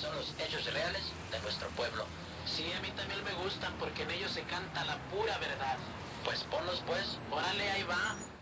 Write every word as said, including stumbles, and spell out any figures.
son los hechos reales de nuestro pueblo. Sí, a mí también me gustan porque en ellos se canta la pura verdad. Pues ponlos pues. Órale, ahí va.